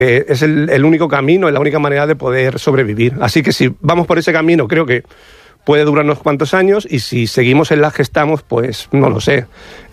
es el único camino, es la única manera de poder sobrevivir. Así que si vamos por ese camino, creo que puede durar unos cuantos años, y si seguimos en las que estamos, pues no lo sé.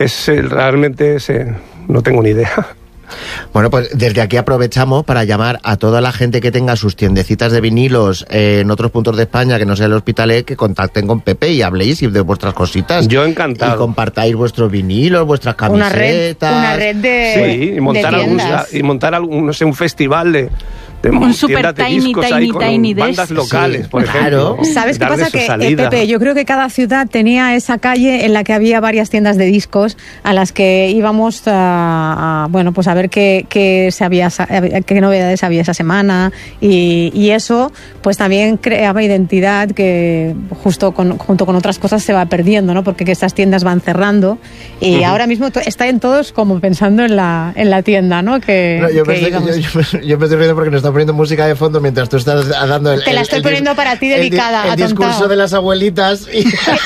No tengo ni idea. Bueno, pues desde aquí aprovechamos para llamar a toda la gente que tenga sus tiendecitas de vinilos en otros puntos de España, que no sea el Hospitalet, que contacten con Pepe y habléis de vuestras cositas. Yo encantado. Y compartáis vuestros vinilos, vuestras camisetas. Una red de sí, y montar un festival de un super tiny bandas locales, por ejemplo. ¿Sabes qué pasa? Que Pepe, yo creo que cada ciudad tenía esa calle en la que había varias tiendas de discos a las que íbamos a ver qué novedades había esa semana, y eso pues también creaba identidad que junto con otras cosas se va perdiendo, ¿no? Porque estas tiendas van cerrando y ahora mismo están todos como pensando en la tienda, ¿no? Yo me estoy riendo porque nos está poniendo música de fondo mientras tú estás dando te la estoy poniendo para ti dedicada, el discurso de las abuelitas ¿Y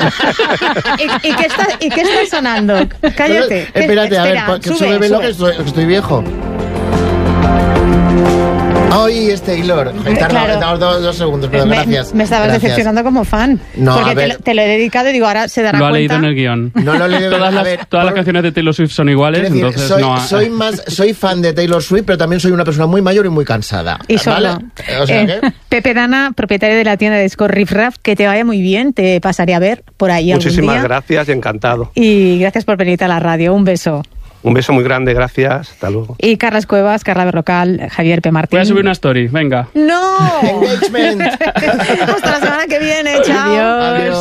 qué está sonando? Cállate. Espérate, a ver, súbelo, que estoy viejo. Ay, es Taylor. Claro. Dos segundos, pero gracias. Me estabas decepcionando como fan. No, porque te lo he dedicado y digo, ahora se dará cuenta. Lo ha leído en el guión. No lo he leído. Todas las canciones de Taylor Swift son iguales, entonces soy fan de Taylor Swift, pero también soy una persona muy mayor y muy cansada. Y solo. ¿Vale? O sea, Pepe Dana, propietario de la tienda de discos Riff Raff, que te vaya muy bien, te pasaré a ver por ahí algún día. Muchísimas gracias y encantado. Y gracias por venir a la radio. Un beso. Un beso muy grande, gracias. Hasta luego. Y Carlas Cuevas, Carla Berrocal, Javier P. Martín. Voy a subir una story, venga. ¡No! Engagement. Hasta la semana que viene, chao. Adiós.